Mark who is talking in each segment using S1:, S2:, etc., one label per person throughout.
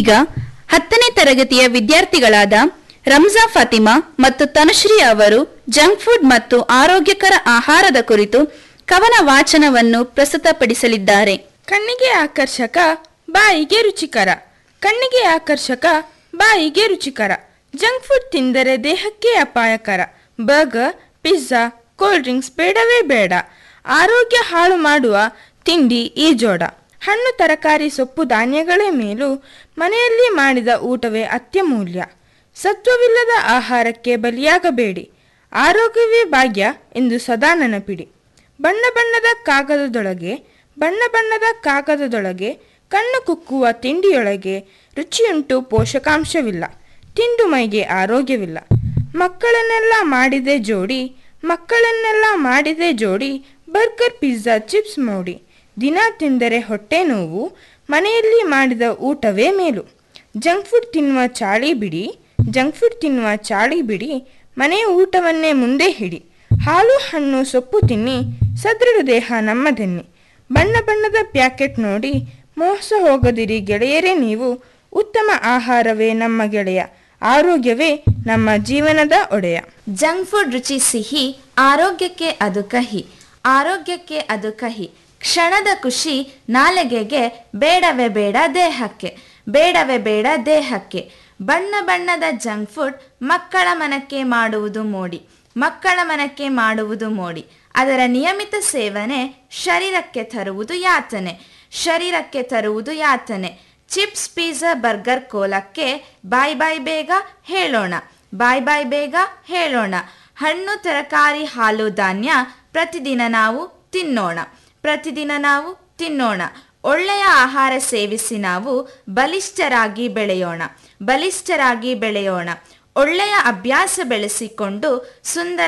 S1: ಈಗ 10ನೇ ತರಗತಿಯ ವಿದ್ಯಾರ್ಥಿಗಳಾದ ರಂಜಾ ಫಾತಿಮಾ ಮತ್ತು ತನುಶ್ರೀ ಅವರು ಜಂಕ್ ಫುಡ್ ಮತ್ತು ಆರೋಗ್ಯಕರ ಆಹಾರದ ಕುರಿತು ಕವನ ವಾಚನವನ್ನು ಪ್ರಸ್ತುತಪಡಿಸಲಿದ್ದಾರೆ.
S2: ಕಣ್ಣಿಗೆ ಆಕರ್ಷಕ, ಬಾಯಿಗೆ ರುಚಿಕರ. ಕಣ್ಣಿಗೆ ಆಕರ್ಷಕ, ಬಾಯಿಗೆ ರುಚಿಕರ. ಜಂಕ್ ಫುಡ್ ತಿಂದರೆ ದೇಹಕ್ಕೆ ಅಪಾಯಕರ. ಬರ್ಗರ್, ಪಿಜ್ಜಾ, ಕೋಲ್ಡ್ ಡ್ರಿಂಕ್ಸ್ ಬೇಡವೇ ಬೇಡ. ಆರೋಗ್ಯ ಹಾಳು ಮಾಡುವ ತಿಂಡಿ ಈ ಜೋಡ. ಹಣ್ಣು ತರಕಾರಿ ಸೊಪ್ಪು ಧಾನ್ಯಗಳೇ ಮೇಲು, ಮನೆಯಲ್ಲಿ ಮಾಡಿದ ಊಟವೇ ಅತ್ಯಮೂಲ್ಯ. ಸತ್ವವಿಲ್ಲದ ಆಹಾರಕ್ಕೆ ಬಲಿಯಾಗಬೇಡಿ, ಆರೋಗ್ಯವೇ ಭಾಗ್ಯ ಎಂದು ಸದಾ ನೆನಪಿಡಿ. ಬಣ್ಣ ಬಣ್ಣದ ಕಾಗದದೊಳಗೆ ಕಣ್ಣು ಕುಕ್ಕುವ ತಿಂಡಿಯೊಳಗೆ ರುಚಿಯುಂಟು ಪೋಷಕಾಂಶವಿಲ್ಲ, ತಿಂದು ಮೈಗೆ ಆರೋಗ್ಯವಿಲ್ಲ. ಮಕ್ಕಳನ್ನೆಲ್ಲ ಮಾಡಿದೆ ಜೋಡಿ ಬರ್ಗರ್ ಪಿಜ್ಜಾ ಚಿಪ್ಸ್ ಮೋಡಿ. ದಿನ ತಿಂದರೆ ಹೊಟ್ಟೆ ನೋವು, ಮನೆಯಲ್ಲಿ ಮಾಡಿದ ಊಟವೇ ಮೇಲು. ಜಂಕ್ ಫುಡ್ ತಿನ್ನುವ ಚಾಳಿ ಬಿಡಿ, ಮನೆಯ ಊಟವನ್ನೇ ಮುಂದೆ ಹಿಡಿ. ಹಾಲು ಹಣ್ಣು ಸೊಪ್ಪು ತಿನ್ನಿ, ಸದೃಢ ದೇಹ ನಮ್ಮದೆನ್ನಿ. ಬಣ್ಣ ಬಣ್ಣದ ಪ್ಯಾಕೆಟ್ ನೋಡಿ ಮೋಸ ಹೋಗದಿರಿ ಗೆಳೆಯರೇ ನೀವು. ಉತ್ತಮ ಆಹಾರವೇ ನಮ್ಮ ಗೆಳೆಯ, ಆರೋಗ್ಯವೇ ನಮ್ಮ ಜೀವನದ ಒಡೆಯ.
S3: ಜಂಕ್ ಫುಡ್ ರುಚಿ ಸಿಹಿ, ಆರೋಗ್ಯಕ್ಕೆ ಅದು ಕಹಿ. ಕ್ಷಣದ ಖುಷಿ ನಾಲಿಗೆಗೆ, ಬೇಡವೇ ಬೇಡ ದೇಹಕ್ಕೆ. ಬಣ್ಣ ಬಣ್ಣದ ಜಂಕ್ ಫುಡ್ ಮಕ್ಕಳ ಮನಕ್ಕೆ ಮಾಡುವುದು ಮೋಡಿ. ಅದರ ನಿಯಮಿತ ಸೇವನೆ ಶರೀರಕ್ಕೆ ತರುವುದು ಯಾತನೆ. ಚಿಪ್ಸ್, ಪಿಜ್ಜಾ, ಬರ್ಗರ್, ಕೋಲಕ್ಕೆ ಬಾಯ್ ಬೇಗ ಹೇಳೋಣ. ಹಣ್ಣು ತರಕಾರಿ ಹಾಲು ಧಾನ್ಯ ಪ್ರತಿದಿನ ನಾವು ತಿನ್ನೋಣ. ಒಳ್ಳೆಯ ಆಹಾರ ಸೇವಿಸಿ ನಾವು ಬಲಿಷ್ಠರಾಗಿ ಬೆಳೆಯೋಣ. ಒಳ್ಳೆಯ ಅಭ್ಯಾಸ ಬೆಳೆಸಿಕೊಂಡು ಸುಂದರ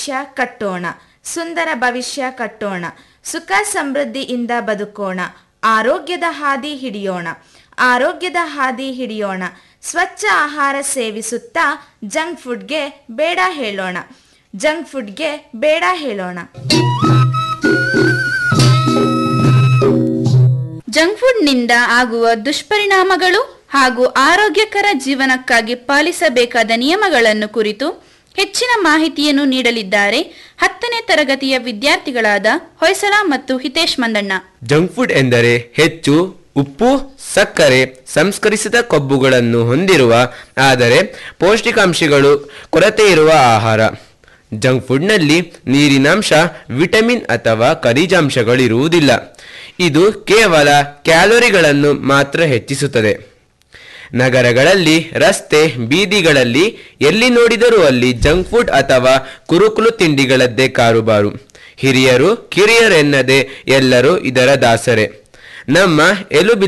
S3: ಭವಿಷ್ಯ ಕಟ್ಟೋಣ. ಸುಖ ಸಮೃದ್ಧಿಯಿಂದ ಬದುಕೋಣ. ಆರೋಗ್ಯದ ಹಾದಿ ಹಿಡಿಯೋಣ. ಸ್ವಚ್ಛ ಆಹಾರ ಸೇವಿಸುತ್ತಾ ಜಂಕ್ ಫುಡ್ಗೆ ಬೇಡ ಹೇಳೋಣ.
S1: ಜಂಕ್ ಫುಡ್ನಿಂದ ಆಗುವ ದುಷ್ಪರಿಣಾಮಗಳು ಹಾಗೂ ಆರೋಗ್ಯಕರ ಜೀವನಕ್ಕಾಗಿ ಪಾಲಿಸಬೇಕಾದ ನಿಯಮಗಳನ್ನು ಕುರಿತು ಹೆಚ್ಚಿನ ಮಾಹಿತಿಯನ್ನು ನೀಡಲಿದ್ದಾರೆ 10ನೇ ತರಗತಿಯ ವಿದ್ಯಾರ್ಥಿಗಳಾದ ಹೊಯ್ಸಳ ಮತ್ತು ಹಿತೇಶ್ ಮಂದಣ್ಣ.
S4: ಜಂಕ್ ಫುಡ್ ಎಂದರೆ ಹೆಚ್ಚು ಉಪ್ಪು, ಸಕ್ಕರೆ, ಸಂಸ್ಕರಿಸಿದ ಕೊಬ್ಬುಗಳನ್ನು ಹೊಂದಿರುವ ಆದರೆ ಪೌಷ್ಟಿಕಾಂಶಗಳು ಕೊರತೆ ಇರುವ ಆಹಾರ. ಜಂಕ್ ಫುಡ್ನಲ್ಲಿ ನೀರಿನಾಂಶ, ವಿಟಮಿನ್ ಅಥವಾ ಖನಿಜಾಂಶಗಳಿರುವುದಿಲ್ಲ. ಇದು ಕೇವಲ ಕ್ಯಾಲೋರಿಗಳನ್ನು ಮಾತ್ರ ಹೆಚ್ಚಿಸುತ್ತದೆ. ನಗರಗಳಲ್ಲಿ, ರಸ್ತೆ ಬೀದಿಗಳಲ್ಲಿ ಎಲ್ಲಿ ನೋಡಿದರೂ ಅಲ್ಲಿ ಜಂಕ್ ಫುಡ್ ಅಥವಾ ಕುರುಕುಲು ತಿಂಡಿಗಳದ್ದೇ ಕಾರುಬಾರು. ಹಿರಿಯರು ಕಿರಿಯರೆನ್ನದೆ ಎಲ್ಲರೂ ಇದರ ದಾಸರೇ. ನಮ್ಮ